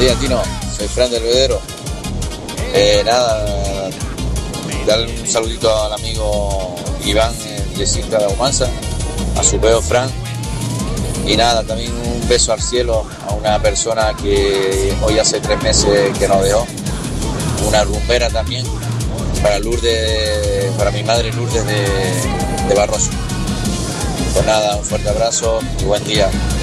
días, Tino. Soy Fran del Vedero. Nada, darle un saludito al amigo Iván de Cinta de Ahumanza, a su peo Fran. Y nada, también un beso al cielo a una persona que hoy hace 3 meses que nos dejó. Una rumbera también, para Lourdes, para mi madre Lourdes de Barroso. Pues nada, un fuerte abrazo y buen día.